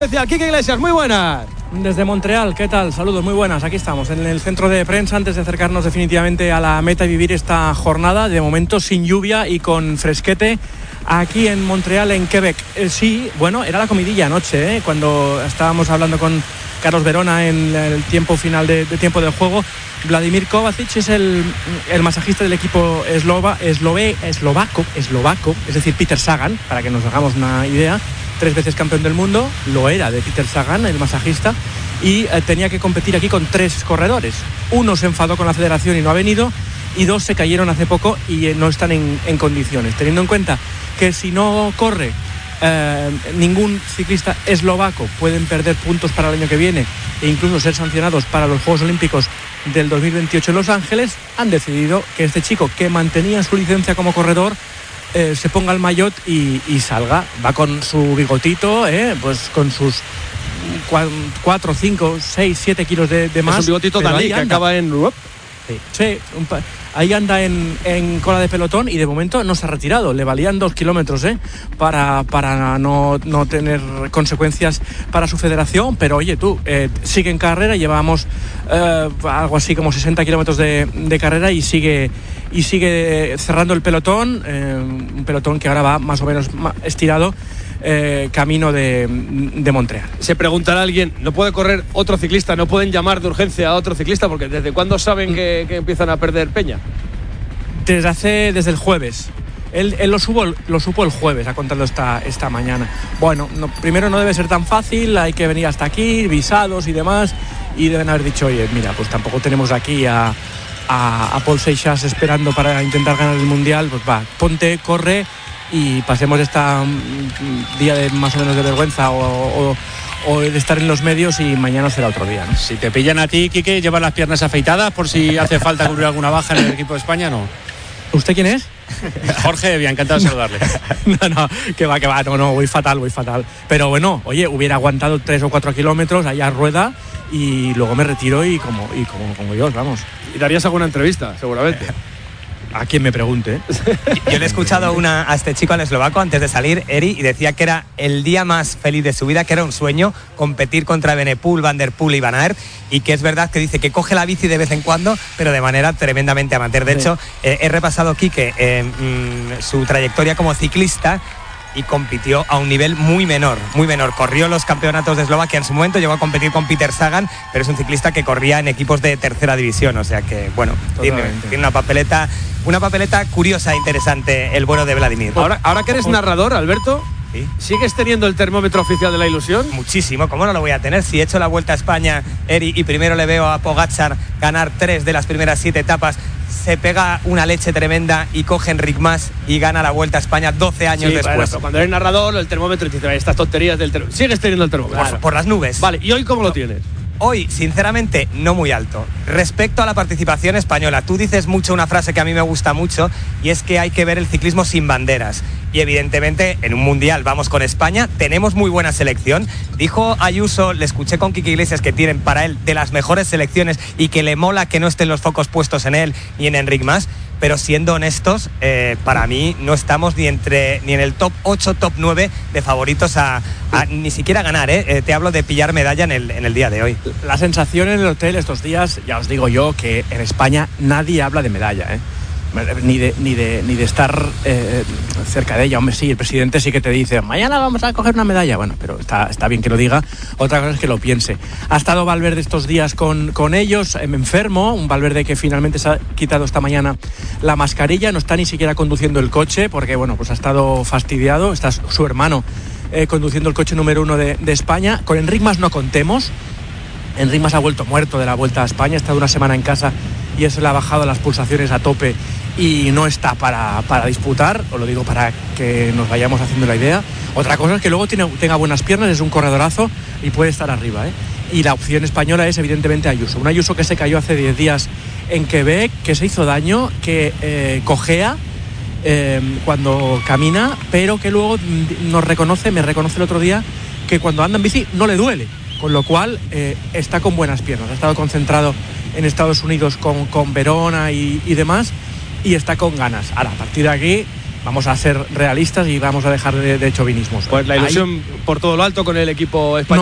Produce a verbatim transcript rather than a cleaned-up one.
Quique Iglesias, muy buenas. Desde Montreal, ¿qué tal? Saludos, muy buenas. Aquí estamos, en el centro de prensa, antes de acercarnos definitivamente a la meta y vivir esta jornada, de momento sin lluvia y con fresquete, aquí en Montreal, en Quebec. Eh, sí, bueno, era la comidilla anoche, ¿eh? Cuando estábamos hablando con Carlos Verona en el tiempo final de, de tiempo del juego. Vladimir Kovacic es el, el masajista del equipo eslova, eslove, eslovaco, eslovaco, es decir, Peter Sagan, para que nos hagamos una idea. Tres veces campeón del mundo, lo era de Peter Sagan, el masajista, y eh, tenía que competir aquí con tres corredores. Uno se enfadó con la federación y no ha venido, y dos se cayeron hace poco y eh, no están en, en condiciones. Teniendo en cuenta que si no corre eh, ningún ciclista eslovaco, pueden perder puntos para el año que viene e incluso ser sancionados para los Juegos Olímpicos del dos mil veintiocho en Los Ángeles, han decidido que este chico, que mantenía su licencia como corredor, Eh, se ponga el maillot y, y salga. Va con su bigotito, eh, pues con sus cuatro, cinco, seis, siete kilos de, de más. Es un bigotito Dalí que acaba en... Sí, sí un pa... ahí anda en, en cola de pelotón y de momento no se ha retirado. Le valían dos kilómetros eh, para, para no, no tener consecuencias para su federación, pero oye tú, eh, sigue en carrera, llevamos eh, algo así como sesenta kilómetros de, de carrera y sigue y sigue cerrando el pelotón, eh, un pelotón que ahora va más o menos estirado eh, camino de, de Montreal. Se preguntará alguien, ¿no puede correr otro ciclista? ¿No pueden llamar de urgencia a otro ciclista? Porque ¿desde cuándo saben que, que empiezan a perder peña? Desde hace, desde el jueves. Él, él lo, supo, lo supo el jueves, ha contado esta, esta mañana. Bueno, no, primero no debe ser tan fácil, hay que venir hasta aquí, visados y demás, y deben haber dicho, oye, mira, pues tampoco tenemos aquí a, a, a Paul Seixas esperando para intentar ganar el Mundial, pues va, ponte, corre y pasemos este día de más o menos de vergüenza o, o, o de estar en los medios y mañana será otro día, ¿no? Si te pillan a ti, Quique, llevas las piernas afeitadas por si hace falta cubrir alguna baja en el equipo de España, ¿no? ¿Usted quién es? Jorge, bien, encantado de saludarle. No, no, que va, que va, no, no, voy fatal, voy fatal. Pero bueno, oye, hubiera aguantado tres o cuatro kilómetros allá a rueda y luego me retiro y como, y como, como Dios, vamos. Y darías alguna entrevista, seguramente. A quien me pregunte. Yo le he escuchado una a este chico, al eslovaco, antes de salir, Eri, y decía que era el día más feliz de su vida, que era un sueño competir contra Evenepoel, Van der Poel y Van Aert, y que es verdad que dice que coge la bici de vez en cuando, pero de manera tremendamente amateur. De sí. hecho, eh, he repasado, Quique, eh, mmm, su trayectoria como ciclista, y compitió a un nivel muy menor, muy menor. Corrió los campeonatos de Eslovaquia en su momento, llegó a competir con Peter Sagan, pero es un ciclista que corría en equipos de tercera división, o sea que, bueno, tiene, tiene una papeleta una papeleta curiosa e interesante el bueno de Vladimir. Ahora, ahora que eres narrador, Alberto, ¿sí? ¿Sigues teniendo el termómetro oficial de la ilusión? Muchísimo, ¿cómo no lo voy a tener? Si he hecho la Vuelta a España, Eri, y primero le veo a Pogačar ganar tres de las primeras siete etapas, se pega una leche tremenda y coge Enric Mas y gana la Vuelta a España doce años sí, después. Bueno, cuando eres narrador, el termómetro te dice, estas tonterías del termómetro. Sigues teniendo el termómetro. Por, por las nubes. Vale, ¿y hoy cómo lo tienes? Hoy, sinceramente, no muy alto. Respecto a la participación española, tú dices mucho una frase que a mí me gusta mucho, y es que hay que ver el ciclismo sin banderas. Y evidentemente, en un mundial vamos con España, tenemos muy buena selección. Dijo Ayuso, le escuché con Quique Iglesias, que tienen para él de las mejores selecciones y que le mola que no estén los focos puestos en él ni en Enric Mas. Pero siendo honestos, eh, para mí no estamos ni entre ni en el top ocho, top nueve de favoritos a, a ni siquiera ganar, ¿eh? Eh, te hablo de pillar medalla en el, en el día de hoy. La sensación en el hotel estos días, ya os digo yo, que en España nadie habla de medalla, ¿eh? Ni de, ni de, ni de estar eh, cerca de ella. Hombre, sí, el presidente sí que te dice, mañana vamos a coger una medalla. Bueno, pero está, está bien que lo diga. Otra cosa es que lo piense. Ha estado Valverde estos días con, con ellos, enfermo. Un Valverde que finalmente se ha quitado esta mañana la mascarilla. No está ni siquiera conduciendo el coche porque, bueno, pues ha estado fastidiado. Está su hermano eh, conduciendo el coche número uno de, de España. Con Enric Mas no contemos. Enric Mas ha vuelto muerto de la Vuelta a España. Ha estado una semana en casa y eso le ha bajado las pulsaciones a tope y no está para, para disputar, os lo digo para que nos vayamos haciendo la idea. Otra cosa es que luego tiene, tenga buenas piernas, es un corredorazo y puede estar arriba, ¿eh? Y la opción española es evidentemente Ayuso, un Ayuso que se cayó hace diez días en Quebec, que se hizo daño, que eh, cojea eh, cuando camina, pero que luego nos reconoce, me reconoce el otro día, que cuando anda en bici no le duele, con lo cual eh, está con buenas piernas, ha estado concentrado en Estados Unidos con, con Verona y, y demás, y está con ganas. Ahora, a partir de aquí, vamos a ser realistas y vamos a dejar de, de chauvinismos. Pues la ilusión Ahí, por todo lo alto con el equipo español.